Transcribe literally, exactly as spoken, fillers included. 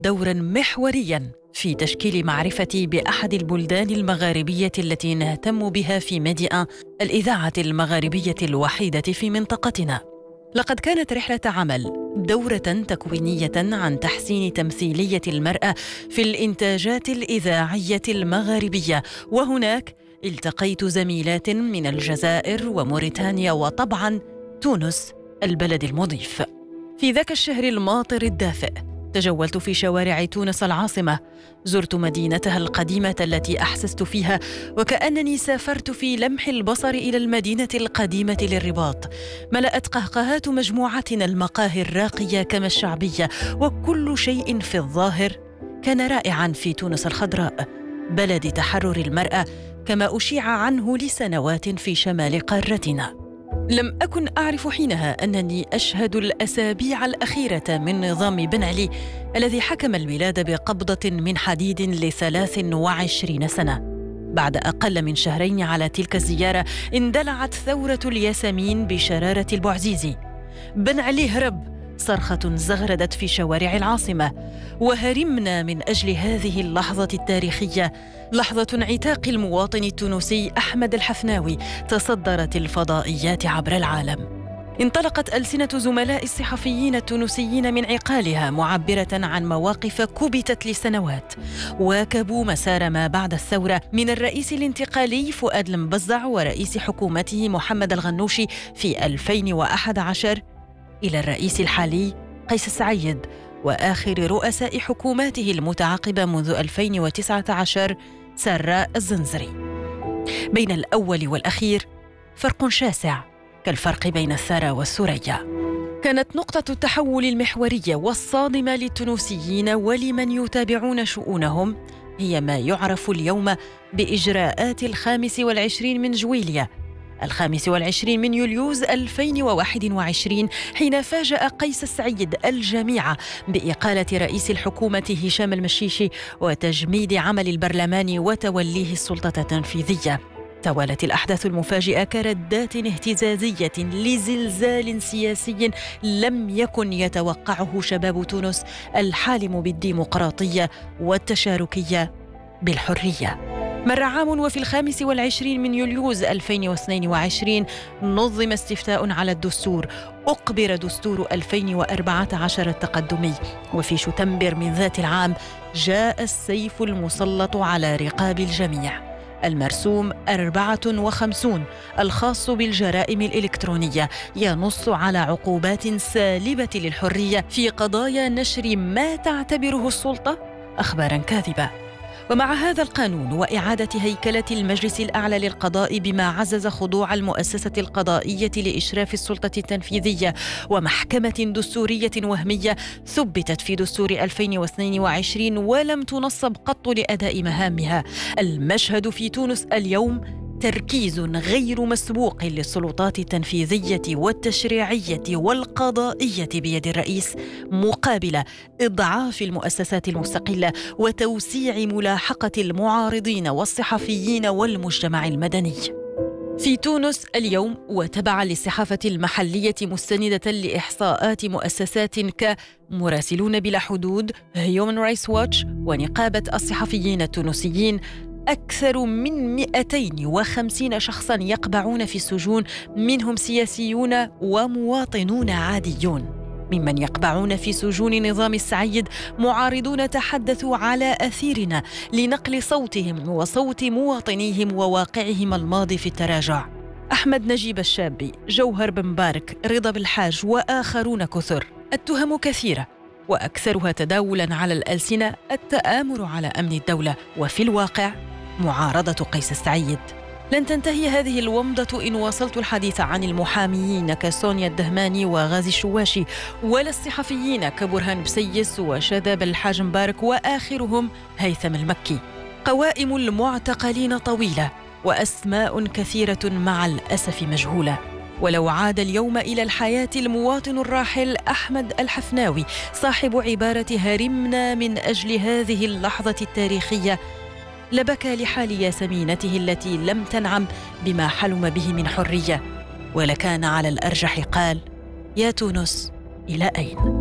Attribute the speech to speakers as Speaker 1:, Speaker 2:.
Speaker 1: دورا محوريا في تشكيل معرفتي بأحد البلدان المغاربية التي نهتم بها في ميديا الإذاعة المغاربية الوحيدة في منطقتنا. لقد كانت رحلة عمل دورة تكوينية عن تحسين تمثيلية المرأة في الإنتاجات الإذاعية المغاربية، وهناك التقيت زميلات من الجزائر وموريتانيا وطبعاً تونس البلد المضيف. في ذاك الشهر الماطر الدافئ تجولت في شوارع تونس العاصمة، زرت مدينتها القديمة التي أحسست فيها وكأنني سافرت في لمح البصر إلى المدينة القديمة للرباط. ملأت قهقهات مجموعتنا المقاهي الراقية كما الشعبية، وكل شيء في الظاهر كان رائعاً في تونس الخضراء، بلد تحرر المرأة كما أشيع عنه لسنوات في شمال قارتنا. لم أكن أعرف حينها أنني أشهد الأسابيع الأخيرة من نظام بن علي الذي حكم البلاد بقبضة من حديد لثلاث وعشرين سنة. بعد أقل من شهرين على تلك الزيارة اندلعت ثورة الياسمين بشرارة البوعزيزي. بن علي هرب، صرخة زغردت في شوارع العاصمة، وهرمنا من أجل هذه اللحظة التاريخية، لحظة انعتاق المواطن التونسي أحمد الحفناوي تصدرت الفضائيات عبر العالم. انطلقت ألسنة زملاء الصحفيين التونسيين من عقالها معبرة عن مواقف كبتت لسنوات، واكبوا مسار ما بعد الثورة من الرئيس الانتقالي فؤاد المبزع ورئيس حكومته محمد الغنوشي في ألفين وأحد عشر إلى الرئيس الحالي قيس سعيد وآخر رؤساء حكوماته المتعاقبة منذ ألفين وتسعة عشر سراء الزنزري. بين الأول والأخير فرق شاسع كالفرق بين الثرى والثريا. كانت نقطة التحول المحورية والصادمة للتونسيين ولمن يتابعون شؤونهم هي ما يعرف اليوم بإجراءات الخامس والعشرين من جويلية، الخامس والعشرين من يوليوز ألفين وواحد وعشرين، حين فاجأ قيس سعيد الجميع بإقالة رئيس الحكومة هشام المشيشي وتجميد عمل البرلمان وتوليه السلطة التنفيذية. توالت الأحداث المفاجئة كردات اهتزازية لزلزال سياسي لم يكن يتوقعه شباب تونس الحالم بالديمقراطية والتشاركية بالحرية. مر عام وفي الخامس والعشرين من يوليوز ألفين واثنين وعشرين نظم استفتاء على الدستور، أقبر دستور ألفين وأربعة عشر التقدمي، وفي شتنبر من ذات العام جاء السيف المسلط على رقاب الجميع، المرسوم أربعة وخمسين الخاص بالجرائم الإلكترونية، ينص على عقوبات سالبة للحرية في قضايا نشر ما تعتبره السلطة أخباراً كاذبة. ومع هذا القانون وإعادة هيكلة المجلس الأعلى للقضاء بما عزز خضوع المؤسسة القضائية لإشراف السلطة التنفيذية ومحكمة دستورية وهمية ثبتت في دستور ألفين واثنين وعشرين ولم تنصب قط لأداء مهامها، المشهد في تونس اليوم تركيز غير مسبوق للسلطات التنفيذية والتشريعية والقضائية بيد الرئيس، مقابل إضعاف المؤسسات المستقلة وتوسيع ملاحقة المعارضين والصحفيين والمجتمع المدني. في تونس اليوم وتبعا للصحافة المحلية مستندة لإحصاءات مؤسسات كمراسلون بلا حدود، هيومن رايتس واتش ونقابة الصحفيين التونسيين، أكثر من مئتين وخمسين شخصاً يقبعون في السجون، منهم سياسيون ومواطنون عاديون. ممن يقبعون في سجون نظام السعيد معارضون تحدثوا على أثيرنا لنقل صوتهم وصوت مواطنيهم وواقعهم الماضي في التراجع. أحمد نجيب الشابي، جوهر بن مبارك، رضا بالحاج وآخرون كثر. التهم كثيرة وأكثرها تداولاً على الألسنة التآمر على أمن الدولة، وفي الواقع معارضة قيس السعيد. لن تنتهي هذه الومضة إن واصلت الحديث عن المحاميين كسونيا الدهماني وغازي الشواشي، ولا الصحفيين كبرهان بسيس وشذاب الحاج مبارك وآخرهم هيثم المكي. قوائم المعتقلين طويلة وأسماء كثيرة مع الأسف مجهولة. ولو عاد اليوم إلى الحياة المواطن الراحل أحمد الحفناوي صاحب عبارة هرمنا من أجل هذه اللحظة التاريخية، لبكى لحال ياسمينته التي لم تنعم بما حلم به من حرية، ولكان على الأرجح قال: يا تونس إلى أين؟